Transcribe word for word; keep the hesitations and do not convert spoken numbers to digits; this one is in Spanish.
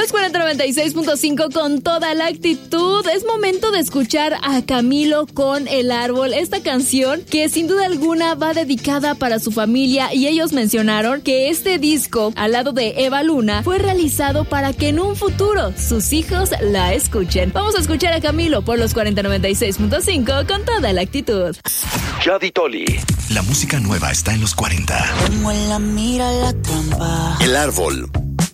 Los cuarenta noventa y seis punto cinco con toda la actitud. Es momento de escuchar a Camilo con El Árbol, esta canción que sin duda alguna va dedicada para su familia, y ellos mencionaron que este disco, al lado de Eva Luna, fue realizado para que en un futuro sus hijos la escuchen. Vamos a escuchar a Camilo por los cuarenta noventa y seis punto cinco con toda la actitud. Yadi Toli. La música nueva está en los cuarenta. Como en la mira la trampa. El Árbol.